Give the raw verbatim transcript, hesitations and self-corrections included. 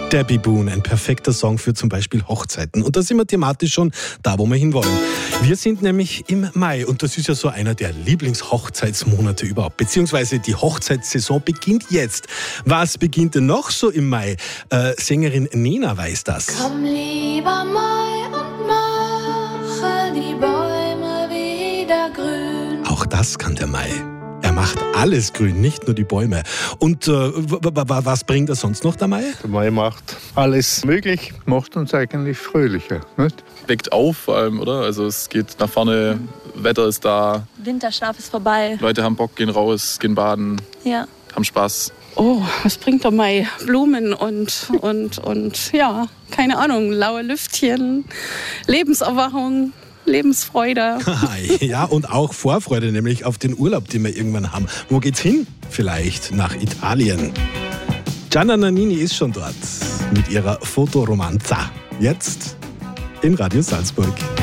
Debbie Boone, ein perfekter Song für zum Beispiel Hochzeiten. Und da sind wir thematisch schon da, wo wir hinwollen. Wir sind nämlich im Mai und das ist ja so einer der Lieblingshochzeitsmonate überhaupt. Beziehungsweise die Hochzeitssaison beginnt jetzt. Was beginnt denn noch so im Mai? Äh, Sängerin Nena weiß das. Komm lieber Mai und mache die Bäume wieder grün. Auch das kann der Mai. Er macht alles grün, nicht nur die Bäume. Und äh, w- w- was bringt er sonst noch, der Mai? Der Mai macht alles möglich, macht uns eigentlich fröhlicher. Nicht? Weckt auf vor allem, oder? Also es geht nach vorne, Wetter ist da, Winterschlaf ist vorbei. Leute haben Bock, gehen raus, gehen baden, Ja. haben Spaß. Oh, was bringt der Mai? Blumen und, und, und ja, keine Ahnung, laue Lüftchen, Lebenserwachung, Lebensfreude. Ja, und auch Vorfreude, nämlich auf den Urlaub, den wir irgendwann haben. Wo geht's hin? Vielleicht nach Italien. Gianna Nannini ist schon dort mit ihrer Fotoromanza. Jetzt in Radio Salzburg.